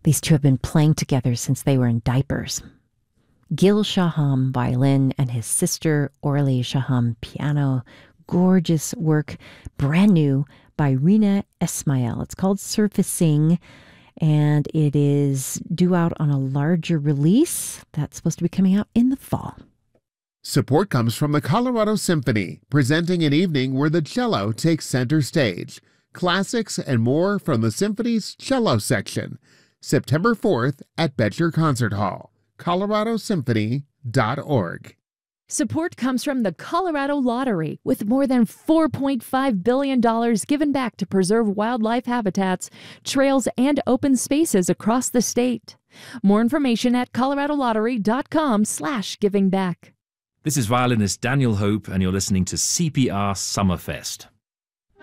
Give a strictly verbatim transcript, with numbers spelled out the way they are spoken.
These two have been playing together since they were in diapers. Gil Shaham, violin, and his sister Orly Shaham, piano. Gorgeous work, brand new by Rina Esmail. It's called Surfacing, and it is due out on a larger release that's supposed to be coming out in the fall. Support comes from the Colorado Symphony, presenting an evening where the cello takes center stage. Classics and more from the Symphony's cello section. September fourth at Betcher Concert Hall. colorado symphony dot org. Support comes from the Colorado Lottery, with more than four point five billion dollars given back to preserve wildlife habitats, trails, and open spaces across the state. More information at colorado lottery dot com slash giving back. This is violinist Daniel Hope, and you're listening to C P R Summerfest.